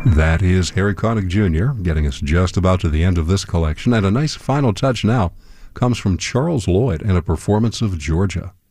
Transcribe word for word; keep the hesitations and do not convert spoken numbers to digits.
That is Harry Connick Junior, getting us just about to the end of this collection. And a nice final touch now comes from Charles Lloyd in a performance of Georgia.